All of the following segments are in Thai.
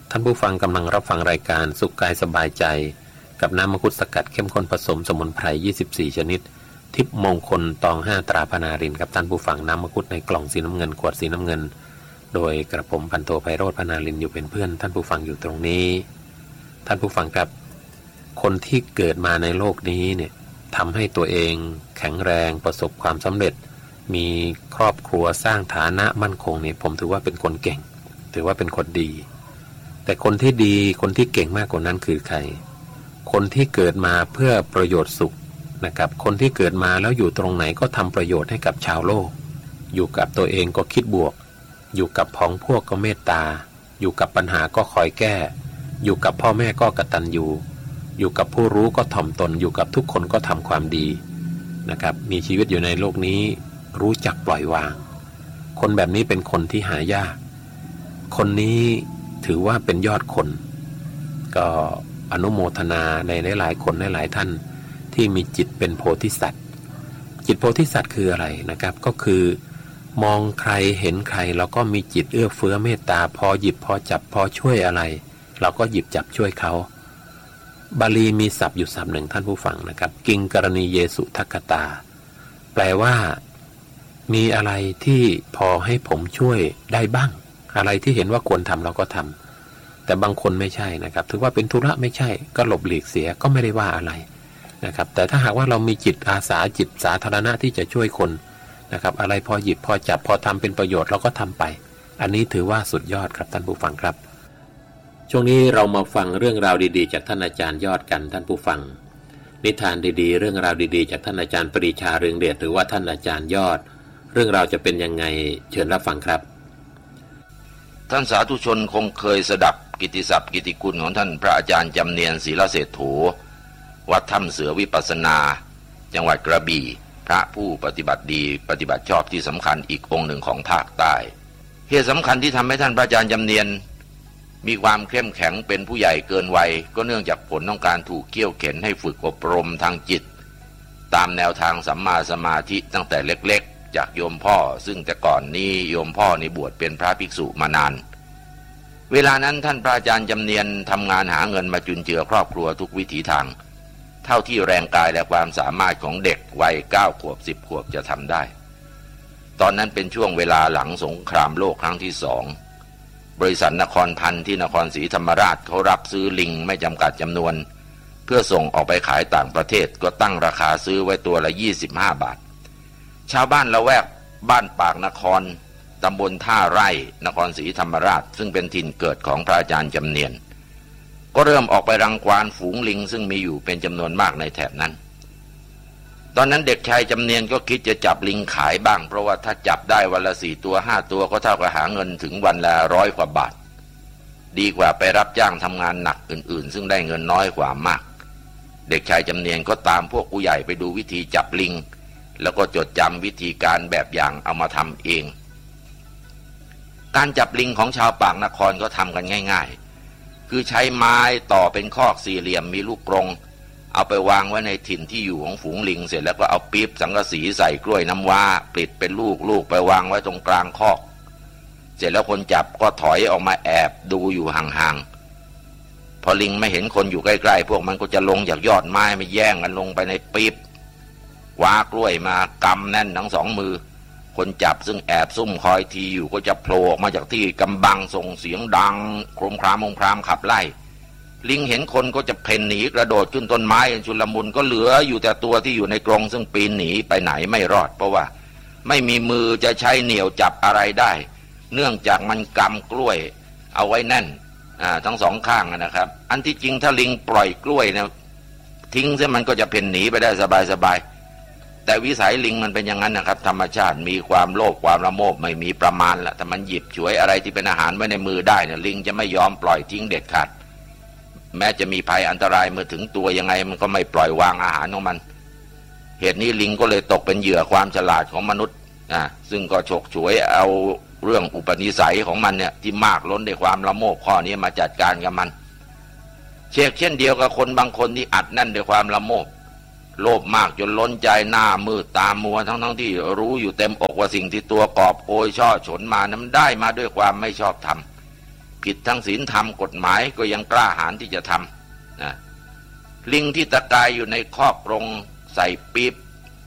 ท่านผู้ฟังกำลังรับฟังรายการสุขกายสบายใจกับน้ำมังคุดสกัดเข้มข้นผสมสมุนไพร24ชนิดทิพย์มงคลตอง5ตราพนารินครับท่านผู้ฟังน้ำมังคุดในกล่องสีน้ำเงินขวดสีน้ำเงินโดยกระผมพันโทไพโรจน์พนารินอยู่เป็นเพื่อนท่านผู้ฟังอยู่ตรงนี้ท่านผู้ฟังครับคนที่เกิดมาในโลกนี้เนี่ยทำให้ตัวเองแข็งแรงประสบความสำเร็จมีครอบครัวสร้างฐานะมั่นคงเนี่ยผมถือว่าเป็นคนเก่งถือว่าเป็นคนดีแต่คนที่ดีคนที่เก่งมากกว่านั้นคือใครคนที่เกิดมาเพื่อประโยชน์สุขนะครับคนที่เกิดมาแล้วอยู่ตรงไหนก็ทำประโยชน์ให้กับชาวโลกอยู่กับตัวเองก็คิดบวกอยู่กับพ้องพวกก็เมตตาอยู่กับปัญหาก็คอยแก้อยู่กับพ่อแม่ก็กตัญญูอยู่กับผู้รู้ก็ถ่อมตนอยู่กับทุกคนก็ทำความดีนะครับมีชีวิตอยู่ในโลกนี้รู้จักปล่อยวางคนแบบนี้เป็นคนที่หายากคนนี้ถือว่าเป็นยอดคนก็อนุโมทนาในหลายๆคนหลายๆท่านที่มีจิตเป็นโพธิสัตว์จิตโพธิสัตว์คืออะไรนะครับก็คือมองใครเห็นใครเราก็มีจิตเอื้อเฟื้อเมตตาพอหยิบพอจับพอช่วยอะไรเราก็หยิบจับช่วยเขาบาลีมีศัพท์อยู่ศัพท์หนึ่งท่านผู้ฟังนะครับกิงกรณีเยสุทัคคตาแปลว่ามีอะไรที่พอให้ผมช่วยได้บ้างอะไรที่เห็นว่าควรทำเราก็ทำแต่บางคนไม่ใช่นะครับถือว่าเป็นธุระไม่ใช่ก็หลบหลีกเสียก็ไม่ได้ว่าอะไรนะครับแต่ถ้าหากว่าเรามีจิตอาสาจิตสาธารณะที่จะช่วยคนนะครับอะไรพอหยิบพอจับพอทำเป็นประโยชน์เราก็ทำไปอันนี้ถือว่าสุดยอดครับท่านผู้ฟังครับช่วงนี้เรามาฟังเรื่องราวดีๆจากท่านอาจารย์ยอดกันท่านผู้ฟังนิทานดีๆเรื่องราวดีๆจากท่านอาจารย์ปรีชาเรืองเดชหรือว่าท่านอาจารย์ยอดเรื่องราวจะเป็นยังไงเชิญรับฟังครับท่านสาธุชนคงเคยสดับกิตติศัพท์กิตติคุณของท่านพระอาจารย์จำเนียนศีลเศรษฐูวัดถ้ำเสือวิปัสสนาจังหวัดกระบี่พระผู้ปฏิบัติดีปฏิบัติชอบที่สำคัญอีกองค์หนึ่งของภาคใต้เหตุสำคัญที่ทำให้ท่านพระอาจารย์จำเนียนมีความเข้มแข็งเป็นผู้ใหญ่เกินวัยก็เนื่องจากผลของการถูกเคี่ยวเข็นให้ฝึกอบรมทางจิตตามแนวทางสัมมาสมาธิตั้งแต่เล็กๆจากโยมพ่อซึ่งแต่ก่อนนี้โยมพ่อในบวชเป็นพระภิกษุมานานเวลานั้นท่านพระอาจารย์จำเนียนทำงานหาเงินมาจุนเจือครอบครัวทุกวิถีทางเท่าที่แรงกายและความสามารถของเด็กวัย9 ขวบ10 ขวบจะทำได้ตอนนั้นเป็นช่วงเวลาหลังสงครามโลกครั้งที่2บริษัทนครพันธ์ที่นครศรีธรรมราชเขารับซื้อลิงไม่จำกัดจำนวนเพื่อส่งออกไปขายต่างประเทศก็ตั้งราคาซื้อไว้ตัวละ25 บาทชาวบ้านละแวกบ้านปากนครตำบลท่าไร่นครศรีธรรมราชซึ่งเป็นถิ่นเกิดของพระอาจารย์จำเนียนก็เริ่มออกไปรังควานฝูงลิงซึ่งมีอยู่เป็นจำนวนมากในแถบนั้นตอนนั้นเด็กชายจำเนียนก็คิดจะจับลิงขายบ้างเพราะว่าถ้าจับได้วันละ4 ตัว5 ตัวก็เท่ากับหาเงินถึงวันละ100 กว่าบาทดีกว่าไปรับจ้างทำงานหนักอื่นๆซึ่งได้เงินน้อยกว่ามากเด็กชายจำเนียนก็ตามพวกผู้ใหญ่ไปดูวิธีจับลิงแล้วก็จดจำวิธีการแบบอย่างเอามาทำเองการจับลิงของชาวปากนครก็ทำกันง่ายๆคือใช้ไม้ต่อเป็นคอกสี่เหลี่ยมมีลูกกรงเอาไปวางไว้ในถิ่นที่อยู่ของฝูงลิงเสร็จแล้วก็เอาปี๊บสังกะสีใส่กล้วยน้ำว้าปลิดเป็นลูกๆไปวางไว้ตรงกลางคอกเสร็จแล้วคนจับก็ถอยออกมาแอบดูอยู่ห่างๆพอลิงไม่เห็นคนอยู่ใกล้ๆพวกมันก็จะลงจากยอดไม้มาแย่งกันลงไปในปี๊บวากล้วยมากำแน่นทั้ง2 มือคนจับซึ่งแอบซุ่มคอยทีอยู่ก็จะโผล่ออกมาจากที่กำบังส่งเสียงดังโครมครามองครามขับไล่ลิงเห็นคนก็จะเพ่นหนีกระโดดขึ้นต้นไม้ชุลมุนก็เหลืออยู่แต่ตัวที่อยู่ในกรงซึ่งปีนหนีไปไหนไม่รอดเพราะว่าไม่มีมือจะใช้เหนี่ยวจับอะไรได้เนื่องจากมันกำกล้วยเอาไว้แน่นทั้ง2 ข้างนะครับอันที่จริงถ้าลิงปล่อยกล้วยเนี่ยทิ้งซะมันก็จะเพ่นหนีไปได้สบายแต่วิสัยลิงมันเป็นอย่างนั้นนะครับธรรมชาติมีความโลภความละโมบไม่มีประมาณละถ้ามันหยิบฉวยอะไรที่เป็นอาหารไว้ในมือได้เนี่ยลิงจะไม่ยอมปล่อยทิ้งเด็ดขาดแม้จะมีภัยอันตรายเมื่อถึงตัวยังไงมันก็ไม่ปล่อยวางอาหารของมันเหตุนี้ลิงก็เลยตกเป็นเหยื่อความฉลาดของมนุษย์ซึ่งก็ฉกฉวยเอาเรื่องอุปนิสัยของมันเนี่ยที่มากล้นด้วยความละโมบข้อนี้มาจัดการกับมันเช่นเดียวกับคนบางคนที่อัดแน่นด้วยความละโมบโลภมากจนล้นใจหน้ามืดตามัวทั้งที่รู้อยู่เต็มอกว่าสิ่งที่ตัวกอบโอยช่อฉนมานั้นได้มาด้วยความไม่ชอบธรรมผิดทั้งศีลธรรมกฎหมายก็ยังกล้าหาญที่จะทำนะลิงที่ตะกายอยู่ในคอกกรงใส่ปี๊บ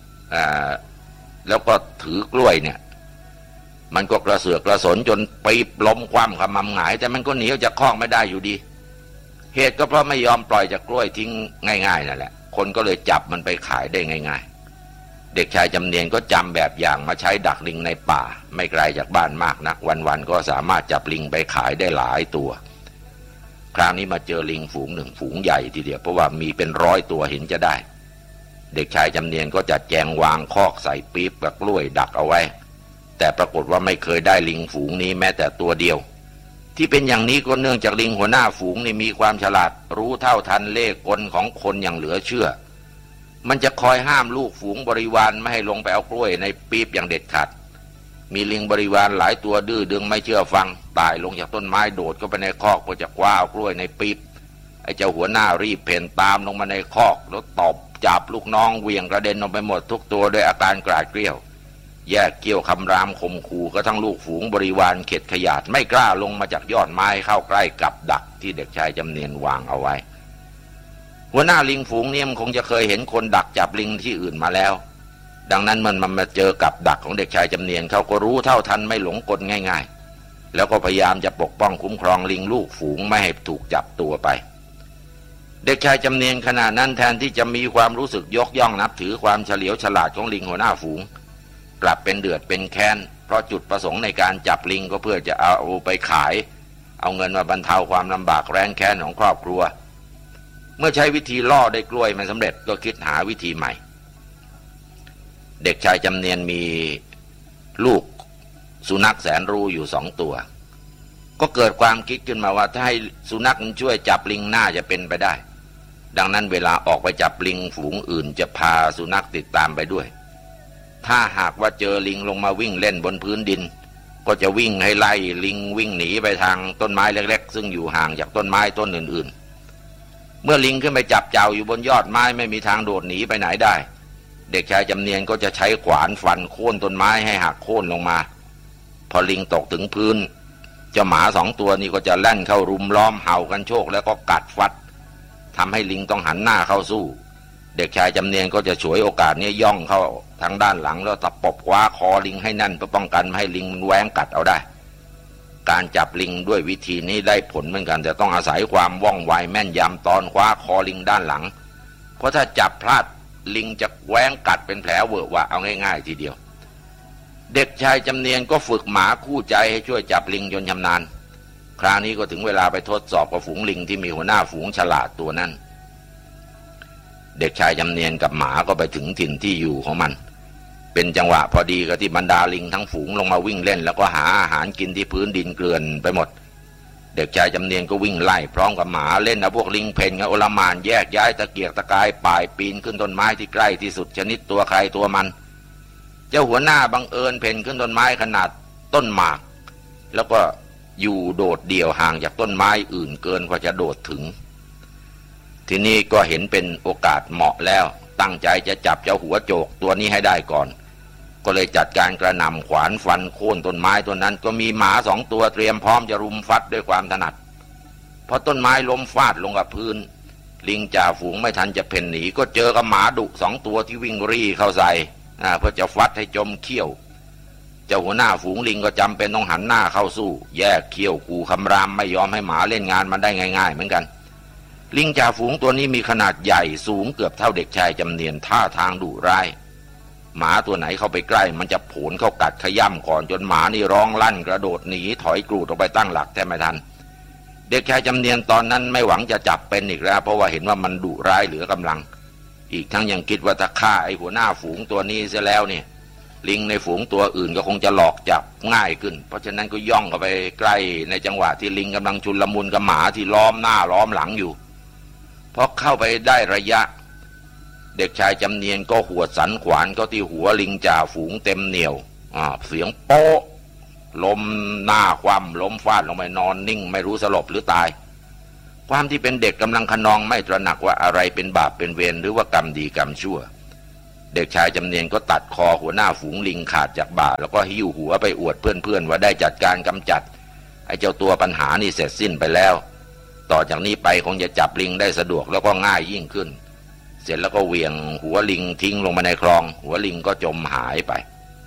แล้วก็ถือกล้วยเนี่ยมันก็กระเสือกกระสนจนปี๊บล้มคว่ำขมำหงายแต่มันก็หนีออกจากคอกไม่ได้อยู่ดีเหตุก็เพราะไม่ยอมปล่อยจากกล้วยทิ้งง่ายๆนั่นแหละคนก็เลยจับมันไปขายได้ง่ายๆเด็กชายจำเนียนก็จำแบบอย่างมาใช้ดักลิงในป่าไม่ไกลจากบ้านมากนักวันๆก็สามารถจับลิงไปขายได้หลายตัวคราวนี้มาเจอลิงฝูงหนึ่งฝูงใหญ่ทีเดียวเพราะว่ามีเป็น100ตัวเห็นจะได้เด็กชายจำเนียนก็จัดแจงวางคอกใส่ปี๊บกับกล้วยดักเอาไว้แต่ปรากฏว่าไม่เคยได้ลิงฝูงนี้แม้แต่ตัวเดียวที่เป็นอย่างนี้ก็เนื่องจากลิงหัวหน้าฝูงนี่มีความฉลาดรู้เท่าทันเล่ห์กลของคนอย่างเหลือเชื่อมันจะคอยห้ามลูกฝูงบริวารไม่ให้ลงไปเอากล้วยในปี๊บอย่างเด็ดขาดมีลิงบริวารหลายตัวดื้อดึงไม่เชื่อฟังตายลงจากต้นไม้โดดเข้าไปในคอกเพื่อจะคว้าเอากล้วยในปี๊บไอ้เจ้าหัวหน้ารีบเพ่นตามลงมาในคอกแล้วตบจับลูกน้องเหวี่ยงกระเด็นลงไปหมดทุกตัวด้วยอาการกราดเกรี้ยวแยกเกี้ยวคำรามข่มขู่ก็ทั้งลูกฝูงบริวารเข็ดขยาดไม่กล้าลงมาจากยอดไม้เข้าใกล้กับดักที่เด็กชายจำเนียนวางเอาไว้หัวหน้าลิงฝูงเนี่ยมันคงจะเคยเห็นคนดักจับลิงที่อื่นมาแล้วดังนั้นมันมาเจอกับดักของเด็กชายจำเนียนเขาก็รู้เท่าทันไม่หลงกลง่ายๆแล้วก็พยายามจะปกป้องคุ้มครองลิงลูกฝูงไม่ให้ถูกจับตัวไปเด็กชายจำเนียนขณะนั้นแทนที่จะมีความรู้สึกยกย่องนับถือความเฉลียวฉลาดของลิงหัวหน้าฝูงกลับเป็นเดือดเป็นแค้นเพราะจุดประสงค์ในการจับลิงก็เพื่อจะเอาไปขายเอาเงินมาบรรเทาความลำบากแร้นแค้นของครอบครัวเมื่อใช้วิธีล่อได้กล้วยไม่สำเร็จก็คิดหาวิธีใหม่เด็กชายจำเนียนมีลูกสุนัขแสนรู้อยู่2 ตัวก็เกิดความคิดขึ้นมาว่าถ้าให้สุนัขช่วยจับลิงน่าจะเป็นไปได้ดังนั้นเวลาออกไปจับลิงฝูงอื่นจะพาสุนัขติดตามไปด้วยถ้าหากว่าเจอลิงลงมาวิ่งเล่นบนพื้นดินก็จะวิ่งให้ไล่ลิงวิ่งหนีไปทางต้นไม้เล็กๆซึ่งอยู่ห่างจากต้นไม้ต้นอื่นๆเมื่อลิงขึ้นไปจับเจ้าอยู่บนยอดไม้ไม่มีทางโดดหนีไปไหนได้เด็กชายจำเนียนก็จะใช้ขวานฟันโค่นต้นไม้ให้หักโค่นลงมาพอลิงตกถึงพื้นเจ้าหมา2 ตัวนี้ก็จะแล่นเข้ารุมล้อมเห่ากันโชกแล้วก็กัดฟัดทำให้ลิงต้องหันหน้าเข้าสู้เด็กชายจำเนียนก็จะฉวยโอกาสนี้ย่องเข้าทางด้านหลังแล้วตะปบคว้าคอลิงให้แน่นเพื่อป้องกันไม่ให้ลิงมันแหวงกัดเอาได้การจับลิงด้วยวิธีนี้ได้ผลเหมือนกันแต่ต้องอาศัยความว่องไวแม่นยำตอนคว้าคอลิงด้านหลังเพราะถ้าจับพลาดลิงจะแหวงกัดเป็นแผลเวอะหวะเอาง่ายๆทีเดียวเด็กชายจำเนียนก็ฝึกหมาคู่ใจให้ช่วยจับลิงจนชำนาญคราวนี้ก็ถึงเวลาไปทดสอบกับฝูงลิงที่มีหัวหน้าฝูงฉลาดตัวนั้นเด็กชายจำเนียนกับหมาก็ไปถึงถิ่นที่อยู่ของมันเป็นจังหวะพอดีกับที่บรรดาลิงทั้งฝูงลงมาวิ่งเล่นแล้วก็หาอาหารกินที่พื้นดินเกลื่อนไปหมดเด็กชายจำเนียนก็วิ่งไล่พร้อมกับหมาเล่นนะพวกลิงเพ่นกับโอลหม่านแยกย้ายตะเกียกตะกายป่ายปีนขึ้นต้นไม้ที่ใกล้ที่สุดชนิดตัวใครตัวมันเจ้าหัวหน้าบังเอิญเพ่นขึ้นต้นไม้ขนาดต้นหมากแล้วก็อยู่โดดเดี่ยวห่างจากต้นไม้อื่นเกินกว่าจะโดดถึงทีนี้ก็เห็นเป็นโอกาสเหมาะแล้วตั้งใจจะจับเจ้าหัวโจกตัวนี้ให้ได้ก่อนก็เลยจัดการกระหน่ำขวานฟันโค่นต้นไม้ต้นนั้นก็มีหมา2 ตัวเตรียมพร้อมจะรุมฟัดด้วยความถนัดพอต้นไม้ล้มฟาดลงกับพื้นลิงจ่าฝูงไม่ทันจะเพ่นหนีก็เจอกับหมาดุ2 ตัวที่วิ่งรี่เข้าใส่เพื่อจะฟัดให้จมเขี้ยวเจ้าหัวหน้าฝูงลิงก็จำเป็นต้องหันหน้าเข้าสู้แยกเขี้ยวขู่คำรามไม่ยอมให้หมาเล่นงานมันได้ง่ายๆเหมือนกันลิงจ่าฝูงตัวนี้มีขนาดใหญ่สูงเกือบเท่าเด็กชายจำเนียนท่าทางดุร้ายหมาตัวไหนเข้าไปใกล้มันจะโผล่เข้ากัดขย่ำก่อนจนหมานี่ร้องลั่นกระโดดหนีถอยกรูดออกไปตั้งหลักแทบไม่ทันเด็กชายจำเนียนตอนนั้นไม่หวังจะจับเป็นอีกแล้วเพราะว่าเห็นว่ามันดุร้ายเหลือกำลังอีกทั้งยังคิดว่าถ้าฆ่าไอ้หัวหน้าฝูงตัวนี้เสียแล้วเนี่ยลิงในฝูงตัวอื่นก็คงจะหลอกจับง่ายขึ้นเพราะฉะนั้นก็ย่องเข้าไปใกล้ในจังหวะที่ลิงกำลังชุลมุนกับหมาที่ล้อมหน้าล้อมหลังอยู่พอเข้าไปได้ระยะเด็กชายจำเนียนก็หัวสันขวานก็ที่หัวลิงจ่าฝูงเต็มเหนียวเสียงโป๊ะล้มหน้าคว่ำล้มฟาดลงไปนอนนิ่งไม่รู้สลบหรือตายความที่เป็นเด็กกำลังคะนองไม่ตระหนักว่าอะไรเป็นบาปเป็นเวรหรือว่ากรรมดีกรรมชั่วเด็กชายจำเนียนก็ตัดคอหัวหน้าฝูงลิงขาดจากบ่าแล้วก็หิ้วหัวไปอวดเพื่อนๆว่าได้จัดการกำจัดไอ้เจ้าตัวปัญหานี่เสร็จสิ้นไปแล้วต่อจากนี้ไปคงจะจับลิงได้สะดวกแล้วก็ง่ายยิ่งขึ้นเสร็จแล้วก็เหวี่ยงหัวลิงทิ้งลงมาในคลองหัวลิงก็จมหายไป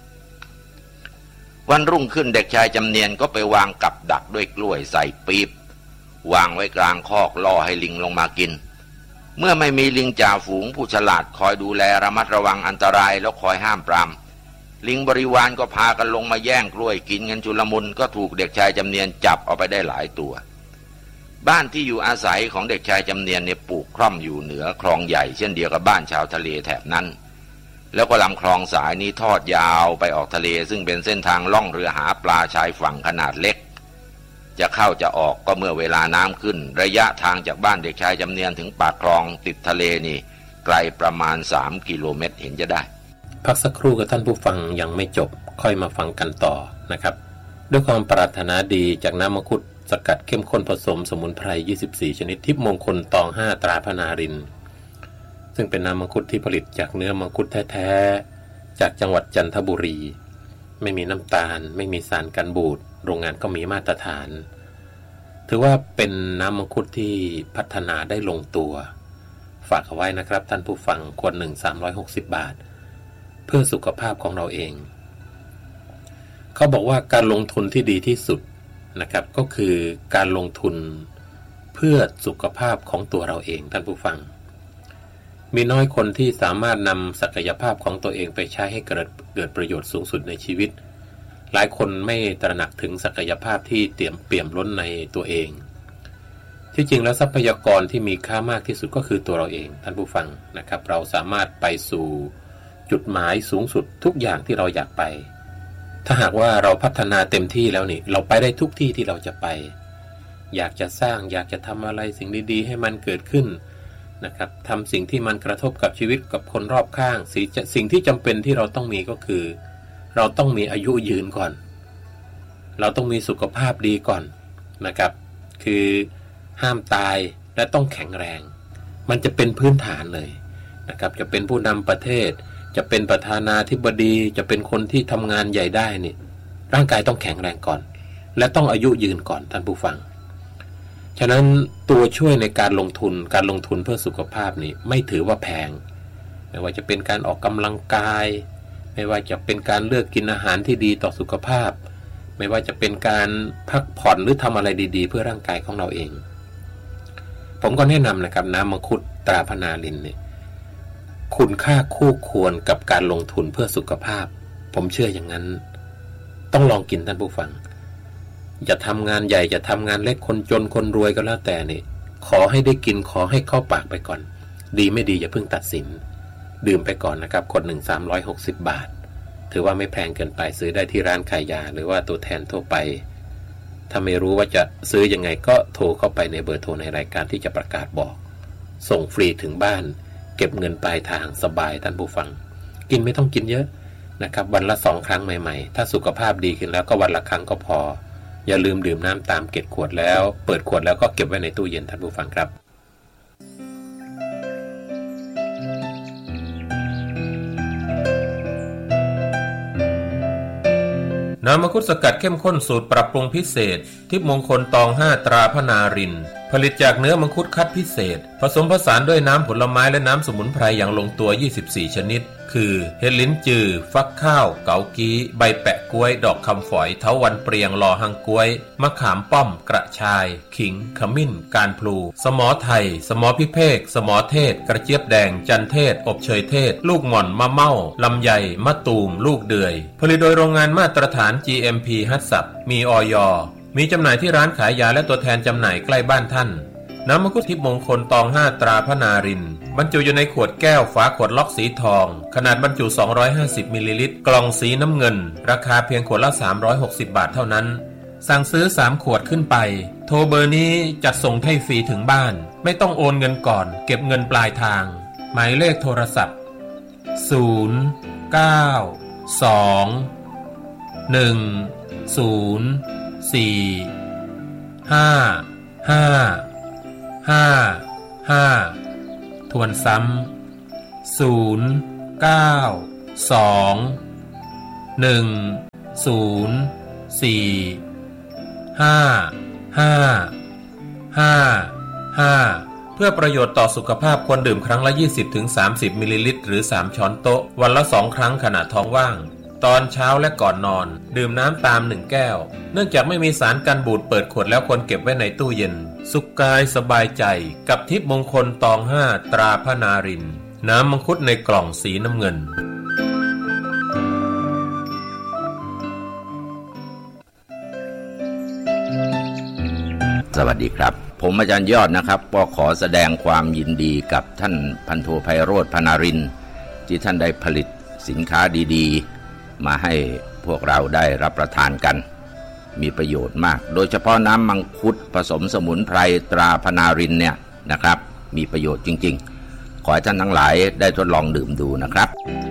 วันรุ่งขึ้นเด็กชายจำเนียนก็ไปวางกับดักด้วยกล้วยใส่ปี๊บวางไว้กลางคอกล่อให้ลิงลงมากินเมื่อไม่มีลิงจ่าฝูงผู้ฉลาดคอยดูแลระมัดระวังอันตรายแล้วคอยห้ามปรามลิงบริวารก็พากันลงมาแย่งกล้วยกินกันชุลมุนก็ถูกเด็กชายจำเนียนจับเอาไปได้หลายตัวบ้านที่อยู่อาศัยของเด็กชายจำเนียนเนี่ยปลูกคร่อมอยู่เหนือคลองใหญ่เช่นเดียวกับบ้านชาวทะเลแถบนั้นแล้วก็ลำคลองสายนี้ทอดยาวไปออกทะเลซึ่งเป็นเส้นทางล่องเรือหาปลาชายฝั่งขนาดเล็กจะเข้าจะออกก็เมื่อเวลาน้ำขึ้นระยะทางจากบ้านเด็กชายจำเนียนถึงปากคลองติดทะเลนี่ไกลประมาณ3 กิโลเมตรเห็นจะได้พักสักครู่กับท่านผู้ฟังยังไม่จบค่อยมาฟังกันต่อนะครับด้วยความปรารถนาดีจากน้ำมังคุดสกัดเข้มข้นผสมสมุนไพร24ชนิดทิพย์มงคลตอง5ตราพนารินซึ่งเป็นน้ำมังคุดที่ผลิตจากเนื้อมังคุดแท้ๆจากจังหวัดจันทบุรีไม่มีน้ำตาลไม่มีสารกันบูดโรงงานก็มีมาตรฐานถือว่าเป็นน้ำมังคุดที่พัฒนาได้ลงตัวฝากเอาไว้นะครับท่านผู้ฟังขวด1 360 บาทเพื่อสุขภาพของเราเองเขาบอกว่าการลงทุนที่ดีที่สุดนะครับก็คือการลงทุนเพื่อสุขภาพของตัวเราเองท่านผู้ฟังมีน้อยคนที่สามารถนำศักยภาพของตัวเองไปใช้ให้เกิดประโยชน์สูงสุดในชีวิตหลายคนไม่ตระหนักถึงศักยภาพที่เปี่ยมล้นในตัวเองที่จริงแล้วทรัพยากรที่มีค่ามากที่สุดก็คือตัวเราเองท่านผู้ฟังนะครับเราสามารถไปสู่จุดหมายสูงสุดทุกอย่างที่เราอยากไปถ้าหากว่าเราพัฒนาเต็มที่แล้วนี่เราไปได้ทุกที่ที่เราจะไปอยากจะสร้างอยากจะทำอะไรสิ่งดีๆให้มันเกิดขึ้นนะครับทำสิ่งที่มันกระทบกับชีวิตกับคนรอบข้างสิ่งที่จำเป็นที่เราต้องมีก็คือเราต้องมีอายุยืนก่อนเราต้องมีสุขภาพดีก่อนนะครับคือห้ามตายและต้องแข็งแรงมันจะเป็นพื้นฐานเลยนะครับจะเป็นผู้นำประเทศจะเป็นประธานาธิบดีจะเป็นคนที่ทำงานใหญ่ได้นี่ร่างกายต้องแข็งแรงก่อนและต้องอายุยืนก่อนท่านผู้ฟังฉะนั้นตัวช่วยในการลงทุนเพื่อสุขภาพนี่ไม่ถือว่าแพงไม่ว่าจะเป็นการออกกำลังกายไม่ว่าจะเป็นการเลือกกินอาหารที่ดีต่อสุขภาพไม่ว่าจะเป็นการพักผ่อนหรือทำอะไรดีๆเพื่อร่างกายของเราเองผมก็แนะนำนะครับน้ำมังคุดตราพนารินเนี่ยคุณค่าคู่ควรกับการลงทุนเพื่อสุขภาพผมเชื่ออย่างนั้นต้องลองกินท่านผู้ฟังอย่าทำงานใหญ่อย่าทำงานเล็กคนจนคนรวยก็แล้วแต่นี่ขอให้ได้กินขอให้เข้าปากไปก่อนดีไม่ดีอย่าเพิ่งตัดสินดื่มไปก่อนนะครับขวด1 360 บาทถือว่าไม่แพงเกินไปซื้อได้ที่ร้านขายยาหรือว่าตัวแทนทั่วไปถ้าไม่รู้ว่าจะซื้อยังไงก็โทรเข้าไปในเบอร์โทรในรายการที่จะประกาศบอกส่งฟรีถึงบ้านเก็บเงินปลายทางสบายท่านผู้ฟังกินไม่ต้องกินเยอะนะครับวันละ2 ครั้งใหม่ๆถ้าสุขภาพดีขึ้นแล้วก็วันละครั้งก็พออย่าลืมดื่มน้ำตามเก็บขวดแล้วเปิดขวดแล้วก็เก็บไว้ในตู้เย็นท่านผู้ฟังครับน้ำมังคุดสกัดเข้มข้นสูตรปรับปรุงพิเศษทิพย์มงคลตอง5ตราพนารินผลิตจากเนื้อมังคุดคัดพิเศษผสมผสานด้วยน้ำผลไม้และน้ำสมุนไพรอย่างลงตัว24ชนิดคือเห็ดลิ้นจือฟักข้าวเกากี้ใบแปะกล้วยดอกคำฝอยเถาวัลย์เปรียงลอหังกล้วยมะขามป้อมกระชายขิงขมิ้นการพลูสมอไทยสมอพิเภกสมอเทศกระเจี๊ยบแดงจันเทศอบเชยเทศลูกหม่อนมะเม่าลำไยมะตูมลูกเดือยผลิตโดยโรงงานมาตรฐาน GMP ฮัตสับมีอย.มีจำหน่ายที่ร้านขายยาและตัวแทนจำหน่ายใกล้บ้านท่านน้ำมังคุดทิพย์มงคลตอง5ตราพนารินบรรจุอยู่ในขวดแก้วฝาขวดล็อกสีทองขนาดบรรจุ250มิลลิลิตรกล่องสีน้ำเงินราคาเพียงขวดละ360 บาทเท่านั้นสั่งซื้อ3 ขวดขึ้นไปโทรเบอร์นี้จัดส่งให้ฟรีถึงบ้านไม่ต้องโอนเงินก่อนเก็บเงินปลายทางหมายเลขโทรศัพท์0 9 2 1 0 4 5 5 5 ทวนซ้ำ0 9 2 1 0 4 เพื่อประโยชน์ต่อสุขภาพควรดื่มครั้งละ 20-30 มิลลิลิตรหรือ3ช้อนโต๊ะวันละ2ครั้งขณะท้องว่างตอนเช้าและก่อนนอนดื่มน้ำตาม1แก้วเนื่องจากไม่มีสารกันบูดเปิดขวดแล้วควรเก็บไว้ในตู้เย็นสุขกายสบายใจกับทิพย์มงคลตอง5ตราพระนารินทร์น้ำมังคุดในกล่องสีน้ำเงินสวัสดีครับผมอาจารย์ยอดนะครับก็ขอแสดงความยินดีกับท่านพันโทไพโรจน์ พนารินทร์ที่ท่านได้ผลิตสินค้าดีๆมาให้พวกเราได้รับประทานกันมีประโยชน์มากโดยเฉพาะน้ำมังคุดผสมสมุนไพรตราพนารินทร์เนี่ยนะครับมีประโยชน์จริงๆขอให้ท่านทั้งหลายได้ทดลองดื่มดูนะครับ